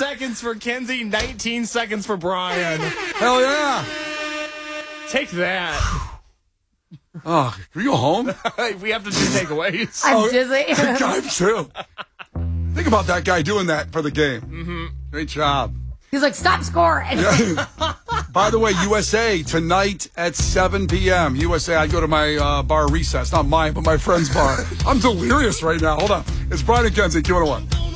seconds for Kenzie, 19 seconds for Brian. Hell yeah. Take that. Oh, can we go home? We have to do takeaways. I'm dizzy. I'm too. Think about that guy doing that for the game. Mm-hmm. Great job. He's like, stop scoring. By the way, USA tonight at 7 p.m. USA, I go to my bar Recess. Not mine, but my friend's bar. I'm delirious right now. Hold on. It's Brian and Kenzie, Q101.